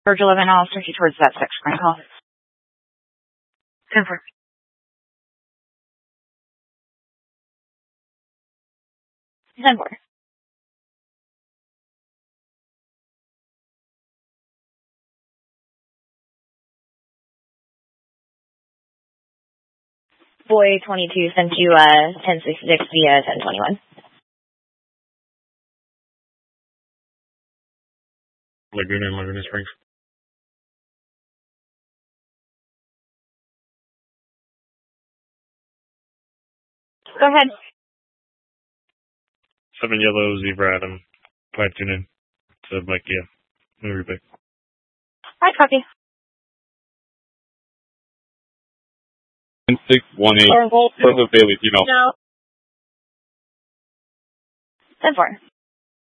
Verge 11, I'll start you towards that 6 screen call. 10-4. Boy 22 sent you 1066 via 1021. Laguna Springs. Go ahead. 7 Yellow, Zebra Adam. 5 tune in. So, Mike, yeah. Repeat. Alright, copy. 618. Further Bailey, email. No. 10-4.